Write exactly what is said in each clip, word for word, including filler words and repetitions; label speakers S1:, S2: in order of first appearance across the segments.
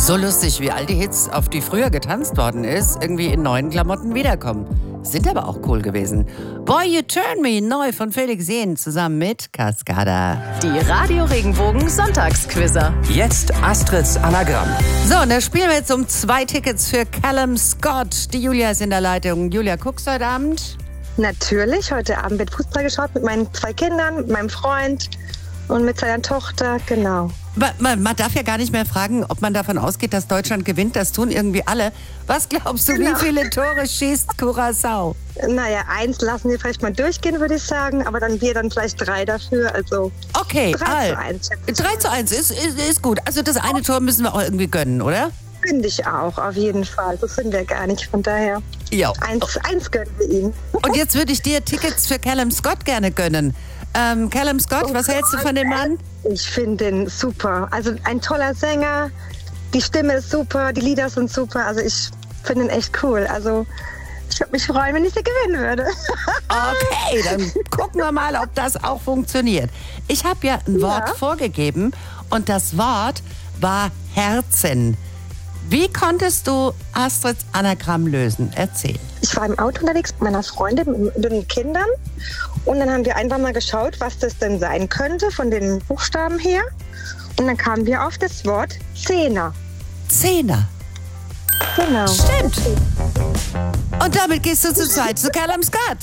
S1: So lustig, wie all die Hits, auf die früher getanzt worden ist, irgendwie in neuen Klamotten wiederkommen. Sind aber auch cool gewesen. Boy, You Turn Me, neu von Felix Jähn, zusammen mit Cascada.
S2: Die Radio Regenbogen Sonntagsquizzer.
S3: Jetzt Astrids Anagramm.
S1: So, und da spielen wir jetzt um zwei Tickets für Callum Scott. Die Julia ist in der Leitung. Julia, guckst du heute Abend?
S4: Natürlich, heute Abend wird Fußball geschaut mit meinen zwei Kindern, mit meinem Freund und mit seiner Tochter, genau.
S1: Man, man, man darf ja gar nicht mehr fragen, ob man davon ausgeht, dass Deutschland gewinnt. Das tun irgendwie alle. Was glaubst du,
S4: Genau.
S1: wie viele Tore schießt Curaçao?
S4: Naja, eins lassen wir vielleicht mal durchgehen, würde ich sagen, aber dann wir dann vielleicht drei dafür, also
S1: Okay,
S4: drei zu
S1: all.
S4: eins.
S1: drei zu eins ist, ist, ist gut. Also das eine Tor müssen wir auch irgendwie gönnen, oder?
S4: Finde ich auch, auf jeden Fall. So sind wir gar nicht, von daher.
S1: Ja.
S4: Eins, eins gönnen wir ihm.
S1: Und jetzt würde ich dir Tickets für Callum Scott gerne gönnen. Ähm, Callum Scott, was hältst du von dem Mann?
S4: Ich finde den super. Also ein toller Sänger, die Stimme ist super, die Lieder sind super. Also ich finde ihn echt cool. Also ich würde mich freuen, wenn ich sie gewinnen würde.
S1: Okay, dann gucken wir mal, ob das auch funktioniert. Ich habe ja ein Wort
S4: Ja.
S1: vorgegeben und das Wort war Herzen. Wie konntest du Astrids Anagramm lösen? Erzähl.
S4: Ich war im Auto unterwegs mit meiner Freundin, mit den Kindern. Und dann haben wir einfach mal geschaut, was das denn sein könnte von den Buchstaben her. Und dann kamen wir auf das Wort Zehner.
S1: Zehner.
S4: Genau.
S1: Stimmt. Und damit gehst du zu zweit zu Callum Scott.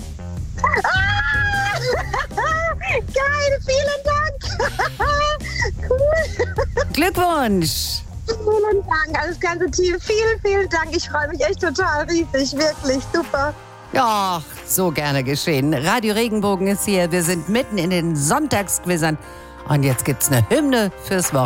S4: Ah! Geil, vielen Dank. Cool.
S1: Glückwunsch.
S4: Vielen Dank, alles ganze Team. Vielen, vielen Dank. Ich freue mich echt total riesig. Wirklich super.
S1: Ja, so gerne geschehen. Radio Regenbogen ist hier. Wir sind mitten in den Sonntagsquizzern. Und jetzt gibt's eine Hymne fürs Wochenende.